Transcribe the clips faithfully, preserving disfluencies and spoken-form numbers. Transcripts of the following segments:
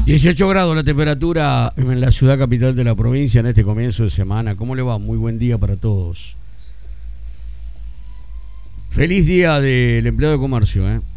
dieciocho grados la temperatura en la ciudad capital de la provincia en este comienzo de semana. ¿Cómo le va? Muy buen día para todos. Feliz día del empleado de comercio, ¿eh?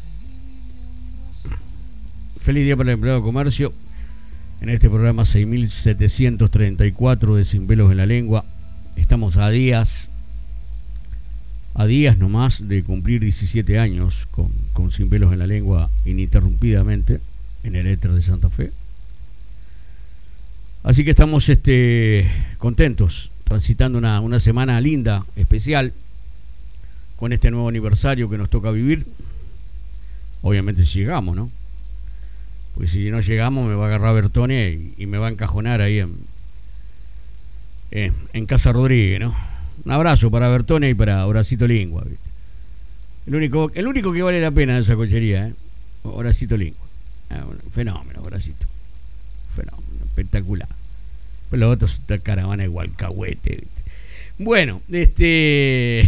Feliz día para el empleado de comercio en este programa seis mil setecientos treinta y cuatro de Sin Pelos en la Lengua. Estamos a días, a días nomás de cumplir diecisiete años con, con Sin Pelos en la Lengua ininterrumpidamente en el éter de Santa Fe. Así que estamos este, contentos, transitando una, una semana linda, especial, con este nuevo aniversario que nos toca vivir. Obviamente si llegamos, ¿no? Porque si no llegamos me va a agarrar Bertone y, y me va a encajonar ahí en, en, en Casa Rodríguez, ¿no? Un abrazo para Bertone y para Horacito Lingua, ¿viste? El único, el único que vale la pena de esa cochería, ¿eh? Horacito Lingua. Ah, bueno, fenómeno, Horacito. Fenómeno, espectacular. Pero los otros, esta caravana igual, cahuete, ¿viste? Bueno, este...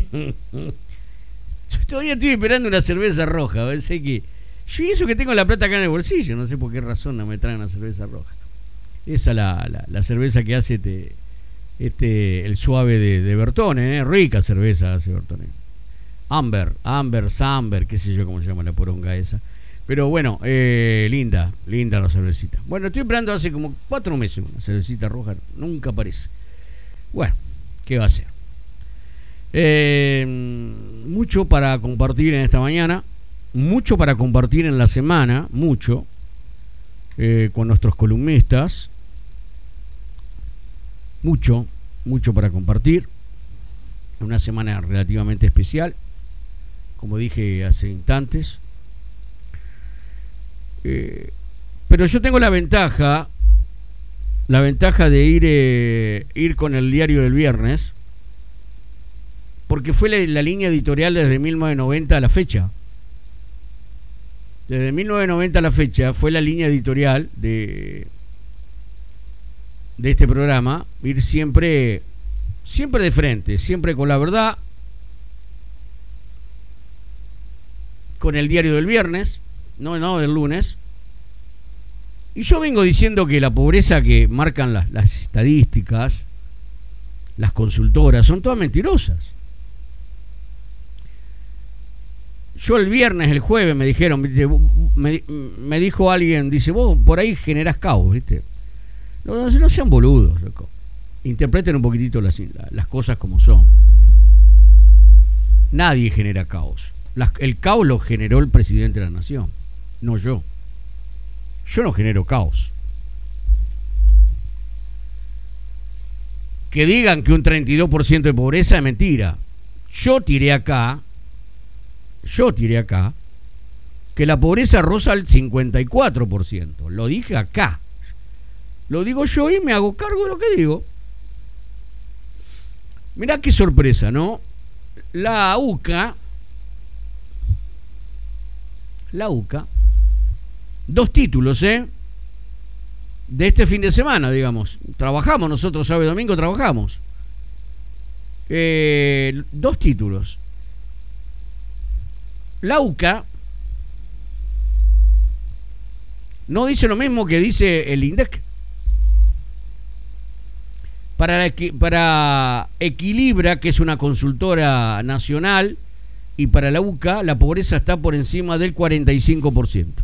todavía estoy esperando una cerveza roja. Pensé que... Yo y eso que tengo la plata acá en el bolsillo, no sé por qué razón no me traen una cerveza roja. Esa la, la, la cerveza que hace este, este el suave de, de Bertone, ¿eh? Rica cerveza hace Bertone. Amber, Amber, Samber, qué sé yo cómo se llama la poronga esa. Pero bueno, eh, linda, linda la cervecita. Bueno, estoy esperando hace como cuatro meses una cervecita roja, nunca aparece. Bueno, ¿qué va a ser? Eh, mucho para compartir en esta mañana. Mucho para compartir en la semana, mucho, eh, con nuestros columnistas, mucho, mucho para compartir, una semana relativamente especial, como dije hace instantes, eh, pero yo tengo la ventaja, la ventaja de ir, eh, ir con el diario del viernes, porque fue la, la línea editorial desde mil novecientos noventa a la fecha. Desde mil novecientos noventa a la fecha fue la línea editorial de, de este programa, ir siempre, siempre de frente, siempre con la verdad, con el diario del viernes, no, no del lunes. Y yo vengo diciendo que la pobreza que marcan las, las estadísticas, las consultoras, son todas mentirosas. Yo el viernes, el jueves me dijeron, me, me dijo alguien, dice, vos por ahí generás caos, ¿viste? No, no sean boludos, loco. Interpreten un poquitito las, las cosas como son. Nadie genera caos. Las, el caos lo generó el presidente de la nación, no yo. Yo no genero caos. Que digan que un treinta y dos por ciento de pobreza es mentira. Yo tiré acá Yo tiré acá que la pobreza roza el cincuenta y cuatro por ciento. Lo dije acá. Lo digo yo y me hago cargo de lo que digo. Mirá qué sorpresa, ¿no? La UCA, la UCA, dos títulos, ¿eh? De este fin de semana, digamos. Trabajamos nosotros, sábado y domingo trabajamos. Eh, dos títulos. La UCA no dice lo mismo que dice el INDEC. Para, para Equilibra, que es una consultora nacional, y para la UCA la pobreza está por encima del cuarenta y cinco por ciento.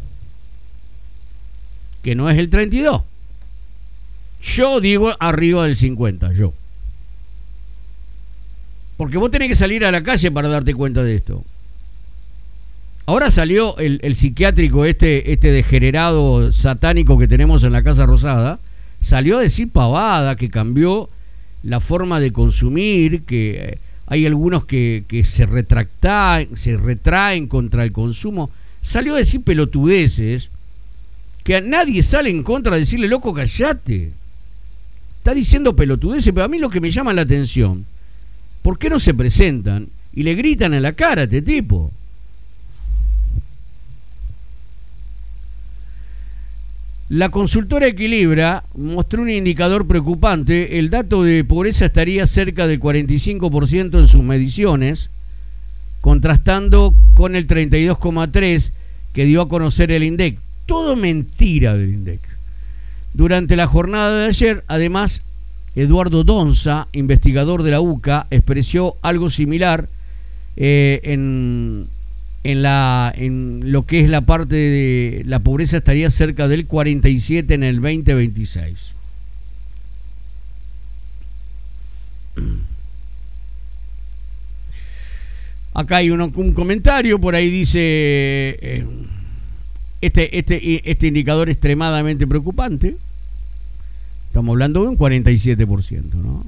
Que no es el treinta y dos por ciento. Yo digo arriba del cincuenta por ciento, yo. Porque vos tenés que salir a la calle para darte cuenta de esto. Ahora salió el, el psiquiátrico este, este degenerado satánico que tenemos en la Casa Rosada, salió a decir pavada, que cambió la forma de consumir, que hay algunos que, que se retractan, se retraen contra el consumo. Salió a decir pelotudeces, que a nadie sale en contra de decirle, loco, callate. Está diciendo pelotudeces, pero a mí lo que me llama la atención, ¿por qué no se presentan y le gritan en la cara a este tipo? La consultora Equilibra mostró un indicador preocupante. El dato de pobreza estaría cerca del cuarenta y cinco por ciento en sus mediciones, contrastando con el treinta y dos coma tres por ciento que dio a conocer el INDEC. todo mentira del INDEC. Durante la jornada de ayer, además, Eduardo Donza, investigador de la U C A, expresó algo similar eh, en, en, la, en lo que es la parte de la pobreza, estaría cerca del cuarenta y siete en el veinte veintiséis. Acá hay uno, un comentario, por ahí dice, eh, este, este, este indicador extremadamente preocupante. Estamos hablando de un cuarenta y siete por ciento, ¿no?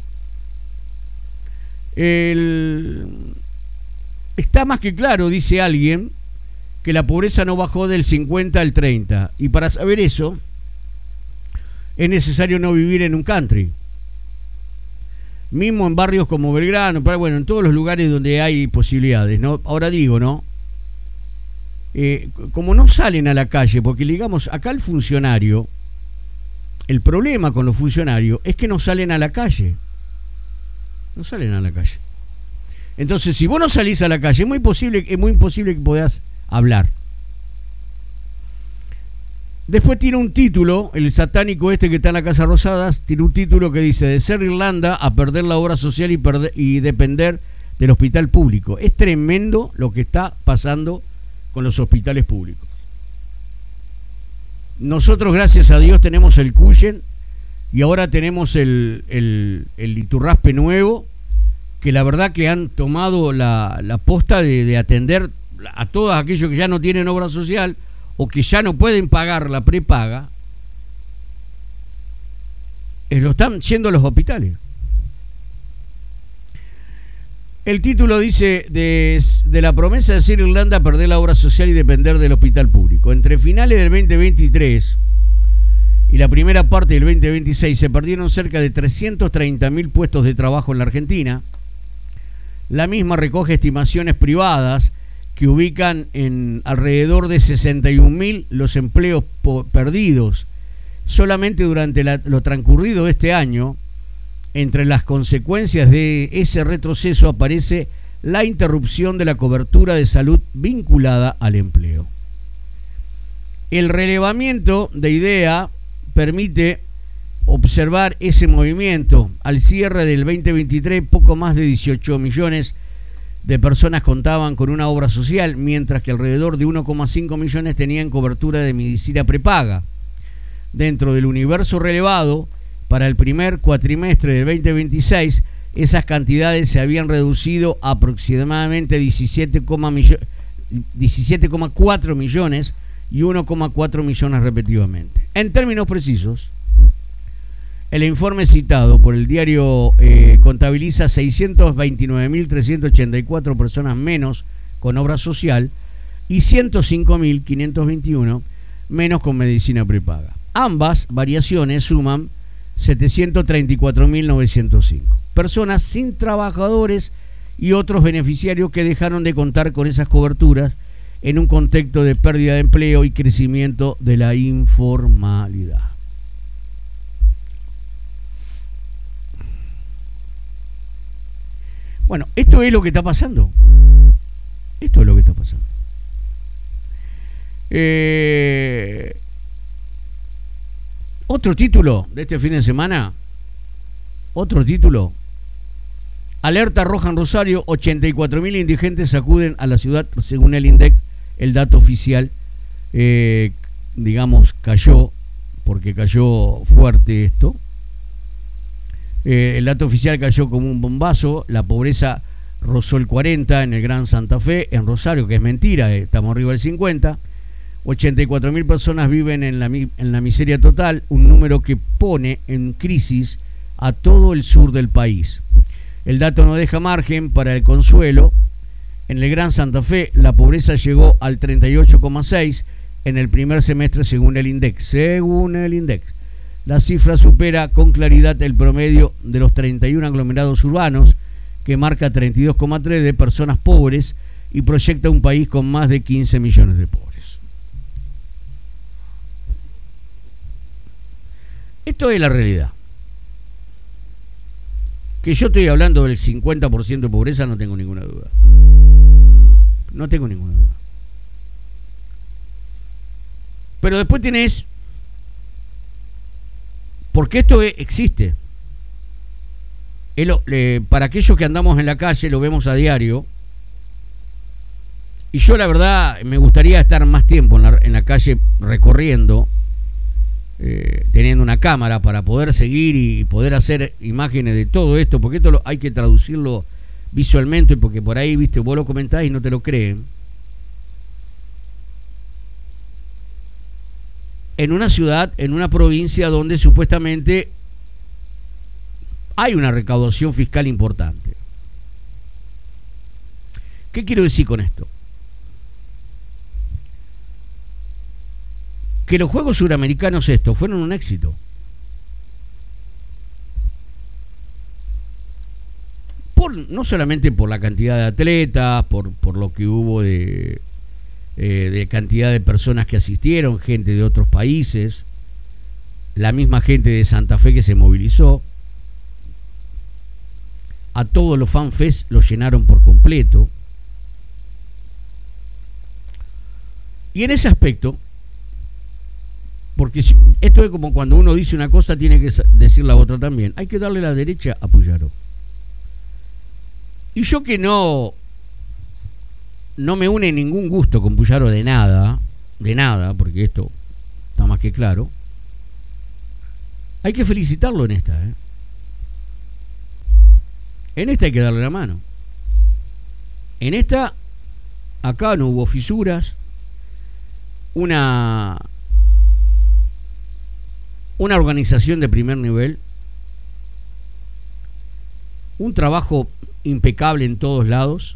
El, está más que claro, dice alguien, que la pobreza no bajó del cincuenta al treinta. Y para saber eso, es necesario no vivir en un country. Mismo en barrios como Belgrano, pero bueno, en todos los lugares donde hay posibilidades, ¿no? Ahora digo, ¿no? Eh, como no salen a la calle, porque digamos, acá el funcionario, el problema con los funcionarios es que no salen a la calle. No salen a la calle. Entonces, si vos no salís a la calle, es muy posible, es muy imposible que puedas hablar. Después tiene un título, el satánico este que está en la Casa Rosada, tiene un título que dice: de ser Irlanda a perder la obra social y, perder, y depender del hospital público. Es tremendo lo que está pasando con los hospitales públicos. Nosotros, gracias a Dios, tenemos el Cuyen y ahora tenemos el, el, el Iturraspe nuevo, que la verdad que han tomado la, la posta de, de atender a todos aquellos que ya no tienen obra social o que ya no pueden pagar la prepaga, eh, lo están yendo a los hospitales. El título dice de, de la promesa de ser Irlanda perder la obra social y depender del hospital público. Entre finales del veinte veintitrés y la primera parte del veinte veintiséis se perdieron cerca de trescientos treinta mil puestos de trabajo en la Argentina. La misma recoge estimaciones privadas que ubican en alrededor de sesenta y un mil los empleos perdidos. Solamente durante la, lo transcurrido de este año, entre las consecuencias de ese retroceso aparece la interrupción de la cobertura de salud vinculada al empleo. El relevamiento de IDEA permite observar ese movimiento. Al cierre del veinte veintitrés, poco más de dieciocho millones de personas contaban con una obra social, mientras que alrededor de uno coma cinco millones tenían cobertura de medicina prepaga. Dentro del universo relevado, para el primer cuatrimestre del veinte veintiséis, esas cantidades se habían reducido a aproximadamente diecisiete coma cuatro millones y uno coma cuatro millones respectivamente. En términos precisos, el informe citado por el diario eh, contabiliza seiscientos veintinueve mil trescientos ochenta y cuatro personas menos con obra social y ciento cinco mil quinientos veintiuno menos con medicina prepaga. Ambas variaciones suman setecientos treinta y cuatro mil novecientos cinco personas sin trabajadores y otros beneficiarios que dejaron de contar con esas coberturas en un contexto de pérdida de empleo y crecimiento de la informalidad. Bueno, esto es lo que está pasando. Esto es lo que está pasando. Eh, otro título de este fin de semana. Otro título. Alerta roja en Rosario. ochenta y cuatro mil indigentes acuden a la ciudad según el INDEC. El dato oficial, eh, digamos, cayó, porque cayó fuerte esto. Eh, el dato oficial cayó como un bombazo. La pobreza rozó el cuarenta en el Gran Santa Fe, en Rosario, que es mentira, eh, estamos arriba del cincuenta. ochenta y cuatro mil personas viven en la, en la miseria total, un número que pone en crisis a todo el sur del país. El dato no deja margen para el consuelo. En el Gran Santa Fe, la pobreza llegó al treinta y ocho coma seis en el primer semestre según el INDEC. Según el INDEC. La cifra supera con claridad el promedio de los treinta y uno aglomerados urbanos, que marca treinta y dos coma tres de personas pobres y proyecta un país con más de quince millones de pobres. Esto es la realidad. Que yo estoy hablando del cincuenta por ciento de pobreza, no tengo ninguna duda. No tengo ninguna duda. Pero Pero después tenés, porque esto e- existe. Es lo- le- para aquellos que andamos en la calle, lo vemos a diario. Y yo la verdad me gustaría estar más tiempo en la, en la calle recorriendo, eh, teniendo una cámara para poder seguir y poder hacer imágenes de todo esto, porque esto lo, hay que traducirlo visualmente, porque por ahí, viste, vos lo comentás y no te lo creen. En una ciudad, en una provincia donde supuestamente hay una recaudación fiscal importante. ¿Qué quiero decir con esto? Que los Juegos Suramericanos estos fueron un éxito. Por, no solamente por la cantidad de atletas, por, por lo que hubo de, eh, de cantidad de personas que asistieron, gente de otros países, la misma gente de Santa Fe que se movilizó. A todos los fanfests los llenaron por completo. Y en ese aspecto, porque si, esto es como cuando uno dice una cosa, tiene que decir la otra también. Hay que darle la derecha a Puyaro. Y yo que no, no me une ningún gusto con Puyaro de nada, de nada, porque esto está más que claro, hay que felicitarlo en esta, ¿eh? En esta hay que darle la mano. En esta, acá no hubo fisuras, una... una organización de primer nivel, un trabajo impecable en todos lados,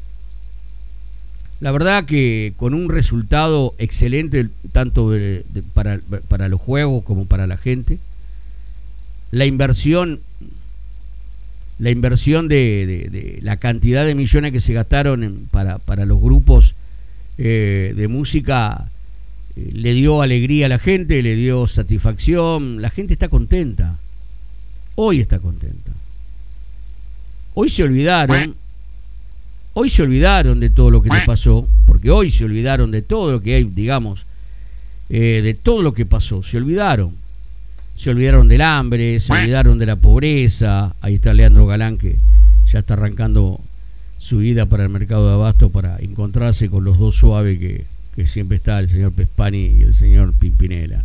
la verdad que con un resultado excelente tanto de, de, para, para los juegos como para la gente. La inversión la inversión de, de, de la cantidad de millones que se gastaron en, para, para los grupos eh, de música eh, le dio alegría a la gente, le dio satisfacción. La gente está contenta, hoy está contenta. Hoy se olvidaron hoy se olvidaron de todo lo que les pasó, porque hoy se olvidaron de todo lo que hay, digamos, eh, de todo lo que pasó, se olvidaron. Se olvidaron del hambre, se olvidaron de la pobreza. Ahí está Leandro Galán, que ya está arrancando su ida para el mercado de abasto para encontrarse con los dos suaves que, que siempre está, el señor Pespani y el señor Pimpinela.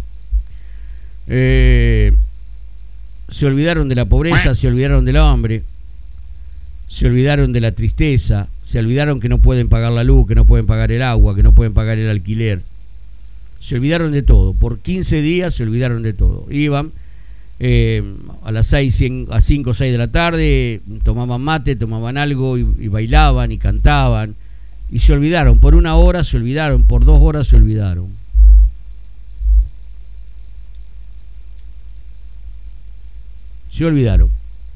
Eh, se olvidaron de la pobreza, se olvidaron del hambre, se olvidaron de la tristeza, se olvidaron que no pueden pagar la luz, que no pueden pagar el agua, que no pueden pagar el alquiler. Se olvidaron de todo. Por quince días se olvidaron de todo. Iban eh, a las seis, a cinco o seis de la tarde, tomaban mate, tomaban algo y, y bailaban y cantaban. Y se olvidaron. Por una hora se olvidaron, por dos horas se olvidaron. Se olvidaron.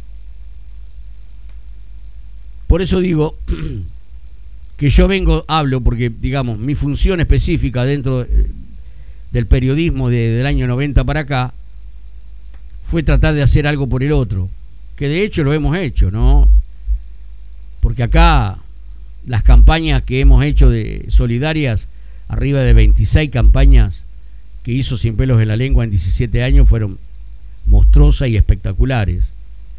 Por eso digo que yo vengo, hablo, porque, digamos, mi función específica dentro del periodismo de, del año noventa para acá fue tratar de hacer algo por el otro, que de hecho lo hemos hecho, ¿no? Porque acá las campañas que hemos hecho de solidarias, arriba de veintiséis campañas que hizo Sin Pelos en la Lengua en diecisiete años, fueron monstruosas y espectaculares.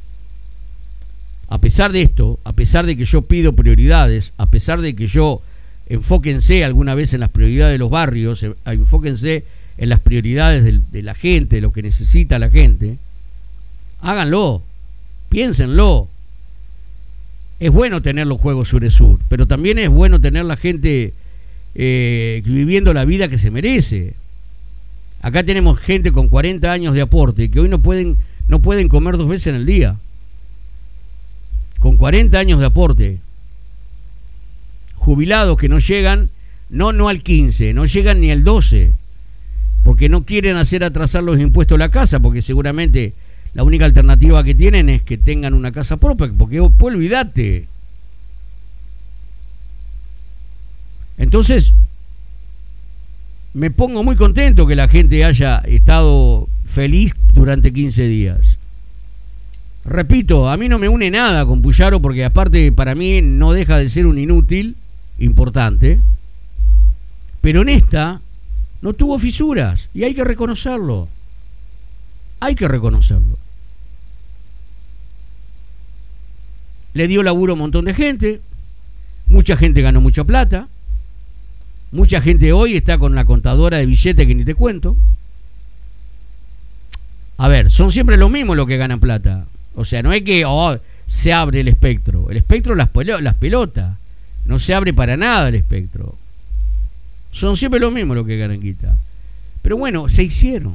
A pesar de esto, a pesar de que yo pido prioridades, a pesar de que yo enfóquense alguna vez en las prioridades de los barrios, enfóquense en las prioridades de, de la gente, de lo que necesita la gente, háganlo, piénsenlo. Es bueno tener los Juegos Sur-Sur, pero también es bueno tener la gente eh, viviendo la vida que se merece. Acá tenemos gente con cuarenta años de aporte que hoy no pueden, no pueden comer dos veces en el día. Con cuarenta años de aporte. Jubilados que no llegan, no, no al quince, no llegan ni al doce, porque no quieren hacer atrasar los impuestos a la casa, porque seguramente la única alternativa que tienen es que tengan una casa propia, porque pues olvídate. Entonces, me pongo muy contento que la gente haya estado feliz durante quince días. Repito, a mí no me une nada con Puyaro, porque aparte para mí no deja de ser un inútil importante, pero en esta no tuvo fisuras, y hay que reconocerlo. Hay que reconocerlo. Le dio laburo a un montón de gente, mucha gente ganó mucha plata, mucha gente hoy está con la contadora de billetes que ni te cuento. A ver, son siempre los mismos los que ganan plata. O sea, no es que oh, se abre el espectro. El espectro las, las pelotas. No se abre para nada el espectro. Son siempre los mismos los que ganan guita. Pero bueno, se hicieron.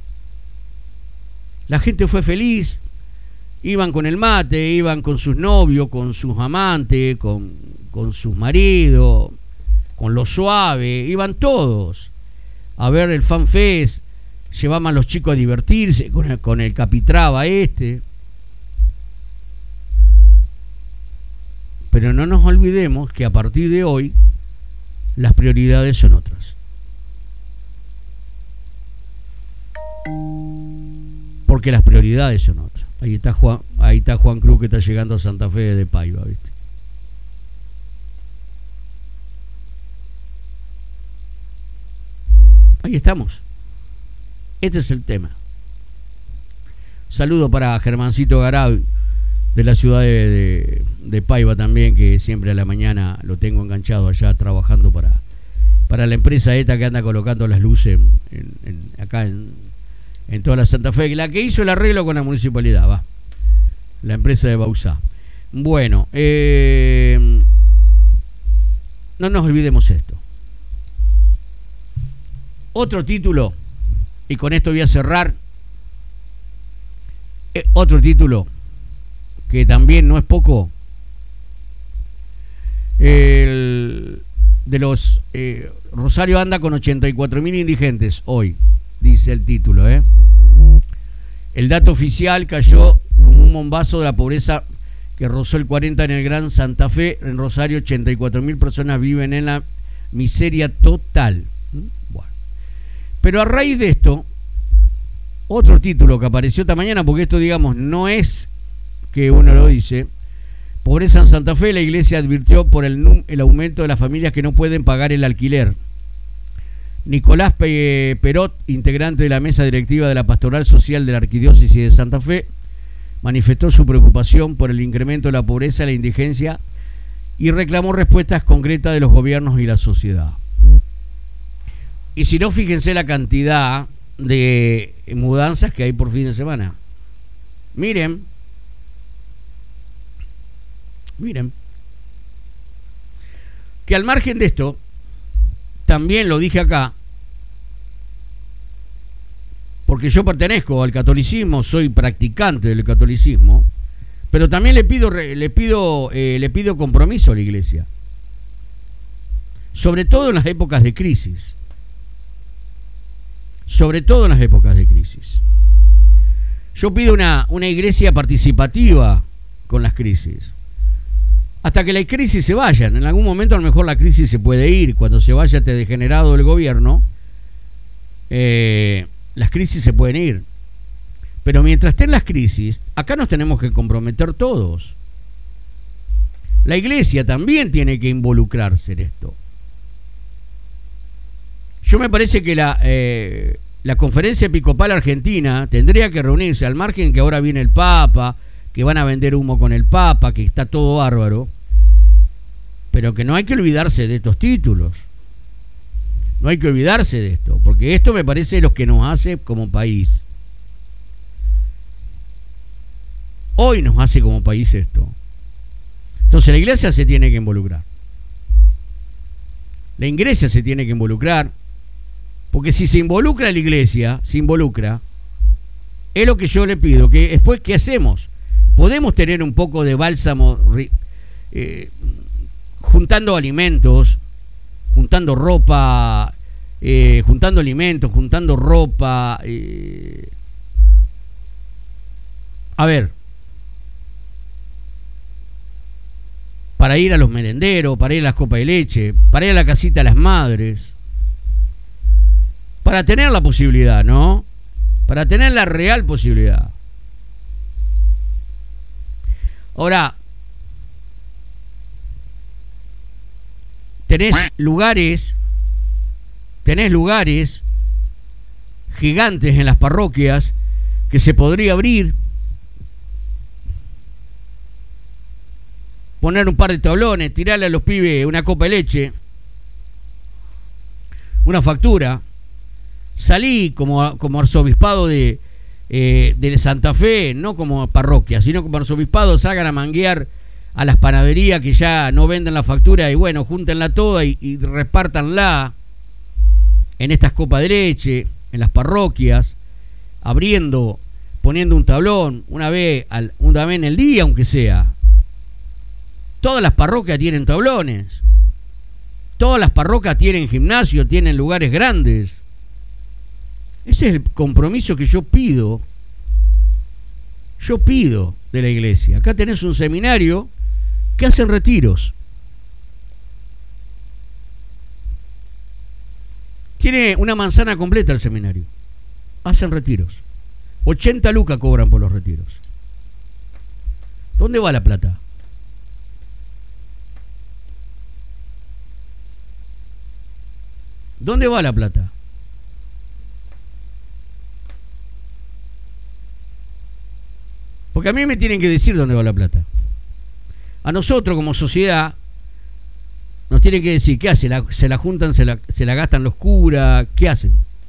La gente fue feliz. Iban con el mate, iban con sus novios, con sus amantes, con, con sus maridos, con lo suave. Iban todos a ver el FanFest. Llevaban a los chicos a divertirse con el, con el capitraba este. Pero no nos olvidemos que a partir de hoy las prioridades son otras. Porque las prioridades son otras. Ahí está Juan, ahí está Juan Cruz que está llegando a Santa Fe de Paiva, ¿viste? Ahí estamos. Este es el tema. Saludo para Germancito Garay de la ciudad de, de, de Paiva también, que siempre a la mañana lo tengo enganchado allá trabajando para, para la empresa esta que anda colocando las luces en, en, acá en, en toda la Santa Fe, la que hizo el arreglo con la municipalidad, va, la empresa de Bausá. Bueno, eh, no nos olvidemos esto. Otro título, y con esto voy a cerrar, eh, otro título que también no es poco, el de los eh, Rosario anda con ochenta y cuatro mil indigentes hoy, dice el título, ¿eh? El dato oficial cayó como un bombazo de la pobreza que rozó el cuarenta en el Gran Santa Fe. En Rosario ochenta y cuatro mil personas viven en la miseria total. Bueno. Pero a raíz de esto, otro título que apareció esta mañana, porque esto digamos no es que uno lo dice, pobreza en Santa Fe, la iglesia advirtió por el, el aumento de las familias que no pueden pagar el alquiler. Nicolás Perot, integrante de la mesa directiva de la Pastoral Social de la Arquidiócesis de Santa Fe, manifestó su preocupación por el incremento de la pobreza y la indigencia y reclamó respuestas concretas de los gobiernos y la sociedad. Y si no, fíjense la cantidad de mudanzas que hay por fin de semana. Miren, miren, que al margen de esto, también lo dije acá, porque yo pertenezco al catolicismo, soy practicante del catolicismo, pero también le pido le pido eh, le pido compromiso a la iglesia, sobre todo en las épocas de crisis, sobre todo en las épocas de crisis. Yo pido una una iglesia participativa con las crisis, hasta que las crisis se vayan. En algún momento a lo mejor la crisis se puede ir. Cuando se vaya este degenerado del gobierno, eh, las crisis se pueden ir. Pero mientras estén las crisis, acá nos tenemos que comprometer todos. La iglesia también tiene que involucrarse en esto. Yo me parece que la, eh, la conferencia episcopal argentina tendría que reunirse, al margen que ahora viene el Papa, que van a vender humo con el Papa, que está todo bárbaro, pero que no hay que olvidarse de estos títulos. No hay que olvidarse de esto, porque esto me parece lo que nos hace como país. Hoy nos hace como país esto. Entonces la iglesia se tiene que involucrar. La iglesia se tiene que involucrar, porque si se involucra la iglesia, se involucra, es lo que yo le pido, que después, ¿qué hacemos? Podemos tener un poco de bálsamo eh, juntando alimentos, juntando ropa, eh, juntando alimentos, juntando ropa. Eh. A ver, para ir a los merenderos, para ir a las copas de leche, para ir a la casita de las madres, para tener la posibilidad, ¿no? Para tener la real posibilidad. Ahora, tenés lugares tenés lugares gigantes en las parroquias que se podría abrir, poner un par de tablones, tirarle a los pibes una copa de leche, una factura, salí como, como arzobispado de, eh, de Santa Fe, no como parroquia, sino como arzobispado, salgan a manguear a las panaderías que ya no venden la factura y bueno, júntenla toda y, y repártanla en estas copas de leche, en las parroquias, abriendo, poniendo un tablón una vez, al, una vez en el día, aunque sea. Todas las parroquias tienen tablones. Todas las parroquias tienen gimnasio, tienen lugares grandes. Ese es el compromiso que yo pido. Yo pido de la iglesia. Acá tenés un seminario que hacen retiros. Tiene una manzana completa el seminario. Hacen retiros. ochenta lucas cobran por los retiros. ¿Dónde va la plata? ¿Dónde va la plata? Porque a mí me tienen que decir dónde va la plata. A nosotros como sociedad nos tienen que decir qué hacen, la, se la juntan, se la, se la gastan los curas, ¿qué hacen?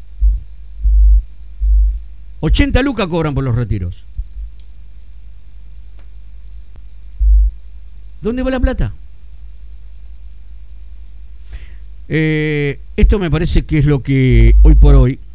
ochenta lucas cobran por los retiros. ¿Dónde va la plata? Eh, esto me parece que es lo que hoy por hoy